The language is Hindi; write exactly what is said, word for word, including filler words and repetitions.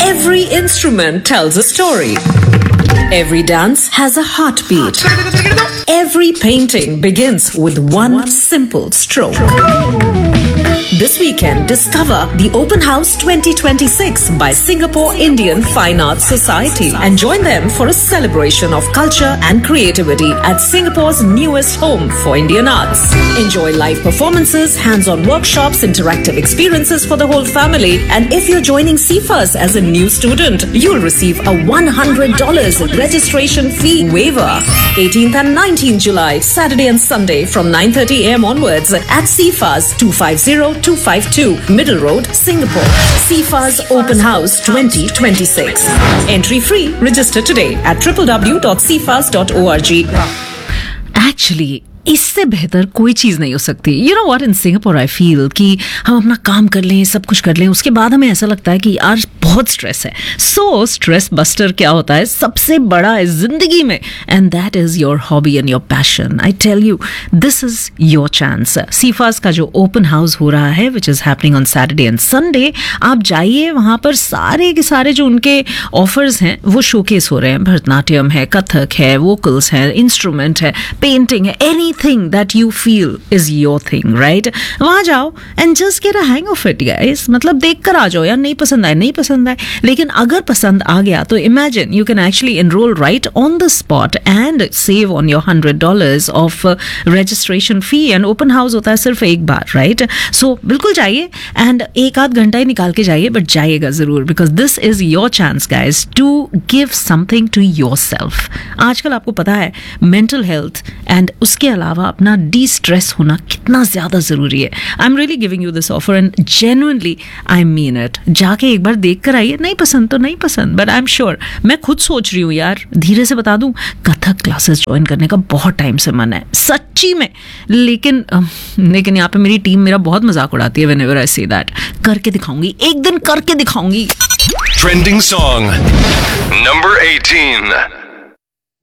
Every instrument tells a story. Every dance has a heartbeat. Every painting begins with one simple stroke. This weekend, discover the Open House twenty twenty-six by Singapore Indian Fine Arts Society and join them for a celebration of culture and creativity at Singapore's newest home for Indian arts. Enjoy live performances, hands-on workshops, interactive experiences for the whole family, and if you're joining C F A S as a new student, you'll receive a one hundred dollars registration fee waiver. eighteenth and nineteenth July, Saturday and Sunday from nine thirty a.m. onwards at C F A S two fifty two five two Middle Road, Singapore. C F A S Open House twenty twenty-six. Entry free. Register today at w w w dot c f a s dot org. Actually, इससे बेहतर कोई चीज़ नहीं हो सकती. You know what, in Singapore I feel कि हम अपना काम कर लें, सब कुछ कर लें, उसके बाद हमें ऐसा लगता है कि यार बहुत स्ट्रेस है. सो स्ट्रेस बस्टर क्या होता है सबसे बड़ा है जिंदगी में, and that is your hobby and your passion. I tell you, this is your chance. सीफास का जो ओपन हाउस हो रहा है which is happening on Saturday and Sunday, आप जाइए वहाँ पर. सारे के सारे जो उनके ऑफर्स हैं वो शोकेस हो रहे हैं. भरतनाट्यम है, कथक है, वोकल्स है, इंस्ट्रूमेंट है, पेंटिंग है, any thing that you feel is your thing, right? वहां जाओ and just get a hang of it, guys. मतलब देख कर आ जाओ यार. नहीं पसंद आए नहीं पसंद आए, लेकिन अगर पसंद आ गया तो imagine you can actually enroll right on the spot and save on your one hundred dollars of uh, registration fee. and open house होता है सिर्फ एक बार, right? So बिल्कुल जाइए and एक आध घंटा ही निकाल के जाइए, but जाइएगा जरूर, because this is your chance, guys, to give something to yourself. आजकल आपको पता है mental health and उसके अलावा अपना डी स्ट्रेस होना कितना ज्यादा जरूरी है. I am really giving you this offer and genuinely I mean it. जाके एक बार देख कर आइए. नहीं पसंद तो नहीं पसंद, बट आई एम श्योर. मैं खुद सोच रही हूँ यार, धीरे से बता दूं, कथक क्लासेस ज्वाइन करने का बहुत टाइम से मन है सच्ची में. लेकिन लेकिन यहाँ पे मेरी टीम मेरा बहुत मजाक उड़ाती है व्हेनेवर आई से दैट. करके दिखाऊंगी, एक दिन करके दिखाऊंगी. Trending song number eighteen.